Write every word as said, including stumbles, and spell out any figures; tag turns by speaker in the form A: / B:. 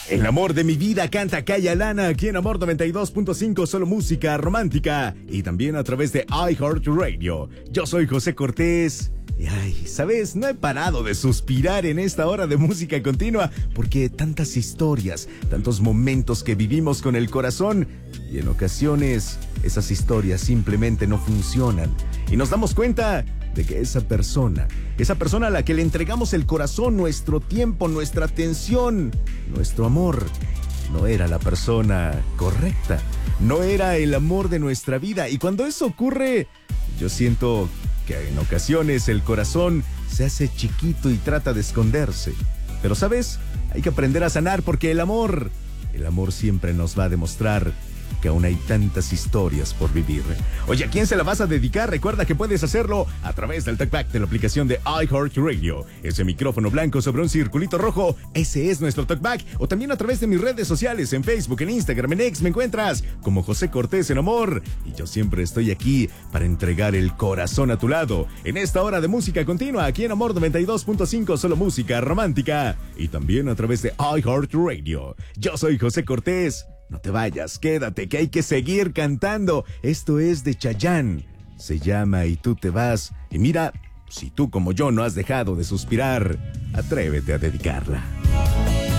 A: El amor de mi vida canta Kaya Lana aquí en Amor noventa y dos punto cinco, solo música romántica y también a través de iHeartRadio. Yo soy José Cortés. Y ay, ¿sabes? No he parado de suspirar en esta hora de música continua porque tantas historias, tantos momentos que vivimos con el corazón y en ocasiones esas historias simplemente no funcionan y nos damos cuenta de que esa persona, esa persona a la que le entregamos el corazón, nuestro tiempo, nuestra atención, nuestro amor, no era la persona correcta, no era el amor de nuestra vida. Y cuando eso ocurre, yo siento que en ocasiones el corazón se hace chiquito y trata de esconderse. Pero ¿sabes? Hay que aprender a sanar porque el amor, el amor siempre nos va a demostrar que aún hay tantas historias por vivir. Oye, ¿a quién se la vas a dedicar? Recuerda que puedes hacerlo a través del TalkBack de la aplicación de iHeartRadio. Ese micrófono blanco sobre un circulito rojo, ese es nuestro TalkBack. O también a través de mis redes sociales, en Facebook, en Instagram, en X, me encuentras como José Cortés en Amor. Y yo siempre estoy aquí para entregar el corazón a tu lado. En esta hora de música continua, aquí en Amor noventa y dos punto cinco, solo música romántica. Y también a través de iHeartRadio. Yo soy José Cortés. No te vayas, quédate, que hay que seguir cantando. Esto es de Chayanne. Se llama Y tú te vas. Y mira, si tú como yo no has dejado de suspirar, atrévete a dedicarla.